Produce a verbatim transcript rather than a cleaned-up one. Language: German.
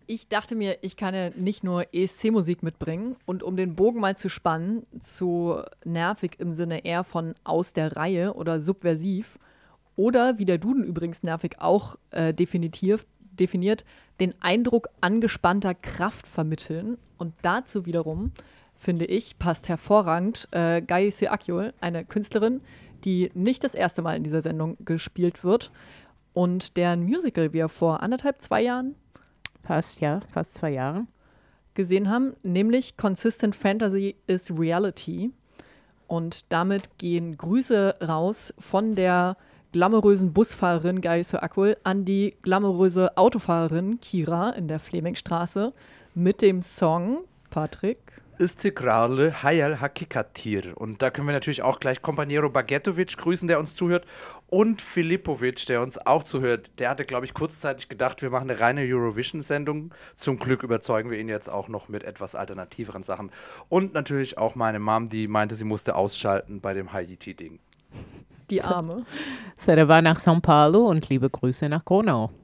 ich dachte mir, ich kann ja nicht nur E S C-Musik mitbringen und um den Bogen mal zu spannen, zu nervig im Sinne eher von aus der Reihe oder subversiv oder, wie der Duden übrigens nervig auch äh, definitiv, definiert, den Eindruck angespannter Kraft vermitteln. Und dazu wiederum, finde ich, passt hervorragend äh, Gaye Seakyol, eine Künstlerin, die nicht das erste Mal in dieser Sendung gespielt wird und deren Musical wir vor anderthalb, zwei Jahren Fast, ja, fast zwei Jahre. gesehen haben, nämlich Consistent Fantasy is Reality. Und damit gehen Grüße raus von der glamourösen Busfahrerin Gaye Seakyol an die glamouröse Autofahrerin Kira in der Flemingstraße mit dem Song, Patrick, Istikrale Hayal Hakikatir. Und da können wir natürlich auch gleich Kompaniero Bagetovic grüßen, der uns zuhört. Und Filipovic, der uns auch zuhört. Der hatte, glaube ich, kurzzeitig gedacht, wir machen eine reine Eurovision-Sendung. Zum Glück überzeugen wir ihn jetzt auch noch mit etwas alternativeren Sachen. Und natürlich auch meine Mom, die meinte, sie musste ausschalten bei dem Haiti-Ding. die Arme. Serva nach São Paulo und liebe Grüße nach Gronau.